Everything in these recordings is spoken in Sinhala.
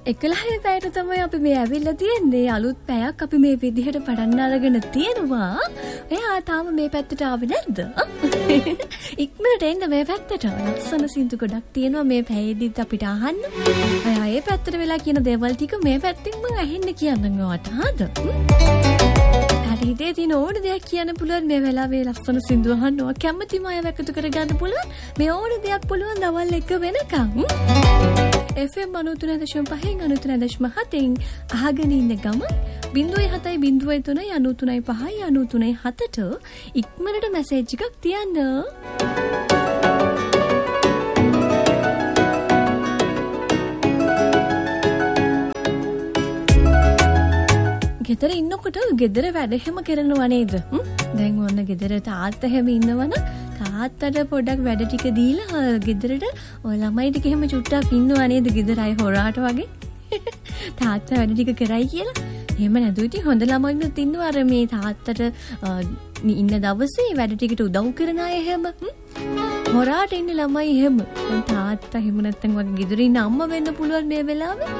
11 පැයට තමයි අපි මේ ඇවිල්ලා තියෙන්නේ. අලුත් පැයක් අපි මේ විදිහට පටන් අරගෙන තියෙනවා. එයා තාම මේ පැත්තට ආවේ නැද්ද? ඉක්මනට එන්න මේ පැත්තට. ලස්සන සින්දු ගොඩක් තියෙනවා මේ පැයේදීත් අපිට අහන්න. අය ඒ පැත්තට වෙලා කියන දේවල් ටික මේ පැත්තෙන් මම අහෙන්න කියන්නම් ඔයාට. හරිද? හිතේ තියෙන ඕන දෙයක් කියන්න පුළුවන් මේ වෙලාවේ ලස්සන සින්දු අහන්න. ඔයා කැමතිම අය එකතු කරගන්න පුළුවන්. මේ ඕන දෙයක් පුළුවන් දවල් 1 වෙනකම්. FM 93.5 93.7 අහගෙන ඉන්න ගම 07.03 93.5 93.7ට ඉක්මනට මැසේජ් එකක් තියන්න. ගෙදර ඉන්නකොට ගෙදර වැඩ හැම කරනවා නේද? දැන් ඔන්න ගෙදර තාත්තා හැම ඉන්නවනම් තාත්තට පොඩ්ඩක් වැඩ ටික දීලා ගෙදරට ඔය ළමයි ටික හැම චුට්ටක් ඉන්නවා නේද? ගෙදර අය හොරාට වගේ. තාත්තා වැඩ ටික කරයි කියලා. එහෙම නැතුව ඉතින් හොඳ ළමයිනුත් ඉන්නවා අර මේ තාත්තට ඉන්න දවසේ වැඩ ටිකට උදව් කරන අය හැම. හොරාට ඉන්න ළමයි හැම. දැන් තාත්තා හැම නැත්තම් වගේ ගෙදර ඉන්න අම්මා වෙන්න පුළුවන් මේ වෙලාවේ.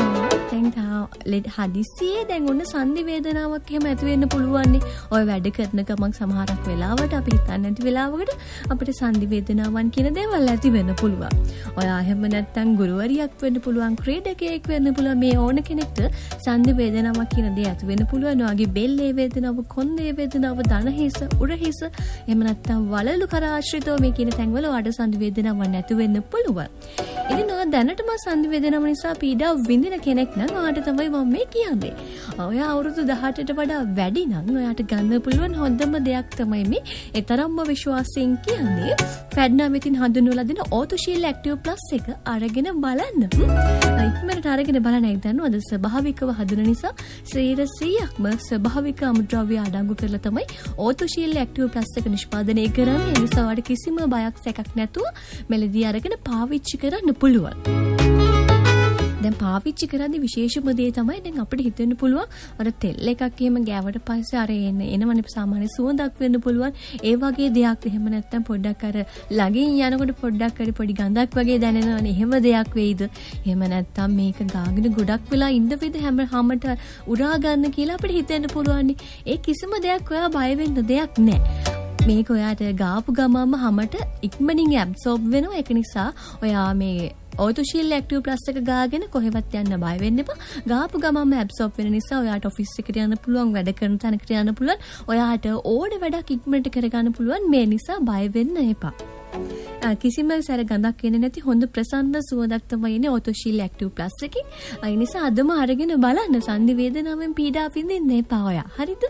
දැන් හදිස්සියේ දැන් ඔන්න සංදි වේදනාවක් එහෙම ඇති වෙන්න පුළුවන් නේ. ඔය වැඩ කරන ගමන් සමහරක් වෙලාවට අපි හිතන්නේ නැති වෙලාවකට අපිට සංදි වේදනාවන් කියන දේවල් ඇති වෙන්න පුළුවන්. ඔයා එහෙම නැත්තම් ගුරුවරියක් වෙන්න පුළුවන්, ක්‍රීඩකයෙක් වෙන්න පුළුවන්. මේ ඕන කෙනෙක්ට සංදි වේදනාවක් කියන දේ ඇති වෙන්න පුළුවන්. ඔයාගේ බෙල්ලේ වේදනාව, කොන්දේ වේදනාව, දන හිස, උර හිස, එහෙම නැත්තම් වලලු කරා ආශ්‍රිතව මේ කියන තැන්වල ඔයාට සංදි වේදනාවක් නැති වෙන්න පුළුවන්. ඉතින් ඔයා දැනටම සංදි වේදනාව නිසා පීඩා විඳින කෙනෙක් නම් ඔයාට තමයි මම මේ කියන්නේ. ඔයා අවුරුදු 18ට වඩා වැඩි නම් ඔයාට ගන්න පුළුවන් හොඳම දෙයක් තමයි මේ. ඒ තරම්ම විශ්වාසයෙන් කියන්නේ ෆැඩ්නා වෙතින් හඳුන්වලා දෙන ඕතෝශීල් ඇක්ටිව් ප්ලස් එක අරගෙන බලන්න. ඉක්මනට අරගෙන බලන්න. ඒක දන්නවද? ස්වභාවිකව හඳුනන නිසා 100%ක්ම ස්වභාවික අමුද්‍රව්‍ය අඩංගු කරලා තමයි ඕතෝශීල් ඇක්ටිව් ප්ලස් එක නිෂ්පාදනය කරන්නේ. ඒ නිසා ඔයාලට කිසිම බයක් සැකක් නැතුව මෙලදී අරගෙන පාවිච්චි කරන්න පුළුවන්. දැන් පාවිච්චි කරද්දී විශේෂම දේ තමයි දැන් අපිට හිතෙන්න පුළුවන් අර තෙල් එකක් එහෙම ගෑවට පස්සේ අර එනවනේ සාමාන්‍ය සුවඳක් වෙන්න පුළුවන්. ඒ වගේ දෙයක් එහෙම නැත්නම් පොඩ්ඩක් අර ළඟින් යනකොට පොඩ්ඩක් හරි පොඩි ගඳක් වගේ දැනෙනවනේ. එහෙම දෙයක් වෙයිද? එහෙම නැත්නම් මේක ගාගෙන ගොඩක් වෙලා ඉන්න වෙද හැමට උරා ගන්න කියලා අපිට හිතෙන්න පුළුවන්. ඒ කිසිම දෙයක් ඔයා බය වෙන්න දෙයක් නැහැ. මේක ඔයාට ගාපු ගමම හැමට ඉක්මනින් ඇබ්සෝබ් වෙනවා. ඒක නිසා ඔයා මේ ඕතෝශීල් ඇක්ටිව් ප්ලස් එක ගාගෙන කොහෙවත් යන්න බය වෙන්න එපා. ගාපු ගමම ඇබ්සෝබ් වෙන නිසා ඔයාට ඔෆිස් එකට යන්න පුළුවන්, වැඩ කරන තැනකට යන්න පුළුවන්. ඔයාට ඕන වැඩක් ඉක්මනට කරගන්න පුළුවන්. මේ නිසා බය වෙන්න එපා. කිසිම සැර ගඳක් එන්නේ නැති හොඳ ප්‍රසන්න සුවඳක් තමයි ඉන්නේ ඕතෝශීල් ඇක්ටිව් ප්ලස් එකේ. ඒ නිසා අදම අරගෙන බලන්න. සංදි වේදනාවෙන් පීඩා විඳින්න එපා ඔයා. හරිද?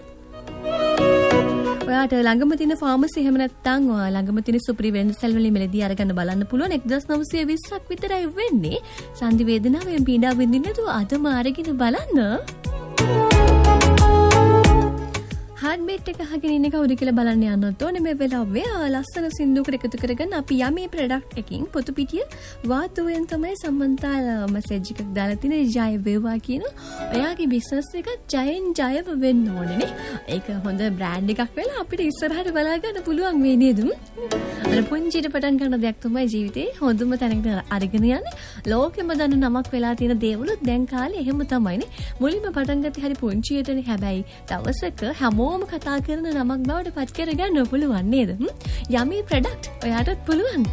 ඔයාට ළඟම තියෙන ෆාමසි එහෙම නැත්නම් ඔයා ළඟම තියෙන සුපිරි වෙළඳසැල් වලින් මෙලදී අරගෙන බලන්න පුළුවන්. 1920ක් විතරයි වෙන්නේ. සංදි වේදනාවෙන් පීඩා විඳින්න නැතුව අදම අරගෙන බලන්න. හાર્ට් බීට් එක අහගෙන ඉන්නේ කවුද කියලා බලන්න යන්නත් ඕනේ මේ වෙලාවේ. ලස්සන සින්දුවකට එකතු කරගෙන අපි යමේ ප්‍රොඩක්ට් එකකින් පොතු පිටිය වාතුවෙන් තමයි සම්මන්තාල මැසේජ් එකක් දාලා තියෙන ජය වේවා කියන. ඔයාගේ බිස්නස් එක ජයෙන් ජයම වෙන්න ඕනේ නේ. ඒක හොඳ බ්‍රෑන්ඩ් එකක් වෙලා අපිට ඉස්සරහට බලා ගන්න පුළුවන් මේ නේද? අර පුංචිට පටන් ගන්න දෙයක් තමයි ජීවිතේ හොඳම තැනකට අරගෙන යන්නේ. ලෝකෙම දන්න නමක් වෙලා තියෙන දේවලුත් දැන් කාලේ එහෙම තමයිනේ. මුලින්ම පටන් ගත්තේ හරි පුංචියටනේ. හැබැයි දවසක හැමෝම කතා කරන නමක් බවට පත් කරගන්න පුළුවන් නේද? යමී ප්‍රොඩක්ට් ඔයාටත් පුළුවන්.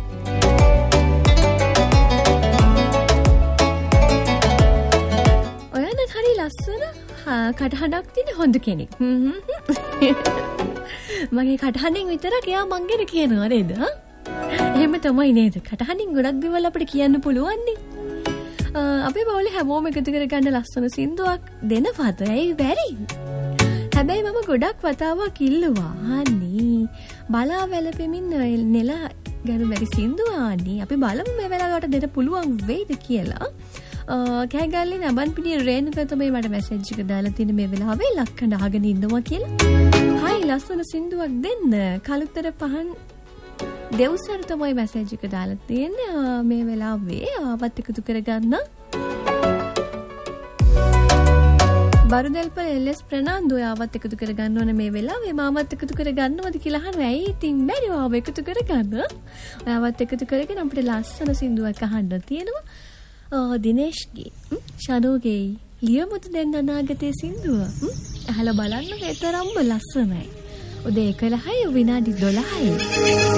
ඔයාට හරි ලස්සන කටහඬක් තියෙන හොඳ කෙනෙක්. මගේ කටහඬෙන් විතරක් එයා මං ගැන කියනවා නේද? එහෙම තමයි නේද? කටහඬින් ගොඩක් දේවල් අපිට කියන්න පුළුවන් නේ. අපේ බවලේ හැමෝම එකතු කරගන්න ලස්සන සින්දුවක් දෙනවද? ඇයි බැරි? හැබැයි මම ගොඩක් වතාවක් ඉල්ලුවා. අනේ බලා වැළපෙමින් නෙලා ගැන බැරි සින්දුව ආන්නේ අපි බලමු මේ වෙලාවට දෙන්න පුළුවන් වෙයිද කියලා. කෑගල්ලේ නබන් පිටිය රේණුක තමයි මට මැසේජ් එක දාලා තියෙන මේ වෙලාවේ ලක්කඳ අහගෙන ඉන්නවා කියලා. හයි ලස්සන සින්දුවක් දෙන්න. කලුතර පහන් දෙව්සර තමයි මැසේජ් එක දාලා තියෙන්නේ මේ වෙලාවේ. ආවත් එකතු කරගන්න. බරුදෙල්පල එල්එස් ප්‍රනාන්දු ආවත් එකතු කරගන්න ඕන මේ වෙලාවේ. මාවත් එකතු කරගන්නවද කියලා අහනවා. ඇයි ඉතින් බැරි ආව එකතු කරගන්න. ඔයාවත් එකතු කරගෙන අපිට ලස්සන සින්දුවක් අහන්න තියෙනවා. දිනේෂ්ගේ ෂනුගේ ලියමුතු දැන් අනාගතයේ සින්දුව අහලා බලන්න. ඒතරම්ම ලස්සනයි. උදේ 11යි විනාඩි 12යි.